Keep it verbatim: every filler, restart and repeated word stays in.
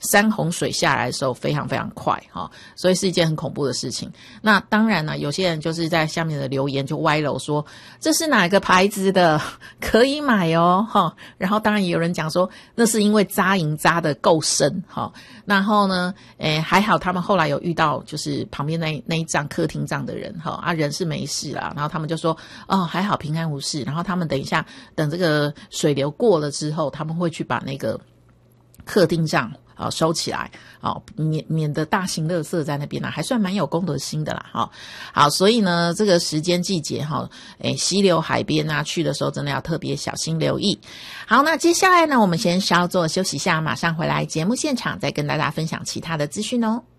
山洪水下来的时候非常非常快哈、哦，所以是一件很恐怖的事情。那当然呢，有些人就是在下面的留言就歪楼说这是哪个牌子的，可以买哦哈、哦。然后当然也有人讲说那是因为扎营扎的够深哈、哦。然后呢，诶还好他们后来有遇到就是旁边那那一帐客厅帐的人哈、哦、啊人是没事啦，然后他们就说哦还好平安无事。然后他们等一下等这个水流过了之后，他们会去把那个客厅帐啊收起来，哦，免免得大型垃圾在那边呢、啊，还算蛮有公德心的啦，哈、哦。好，所以呢，这个时间季节哈，诶，溪流海边啊，去的时候真的要特别小心留意。好，那接下来呢，我们先稍作休息一下，马上回来节目现场，再跟大家分享其他的资讯哦。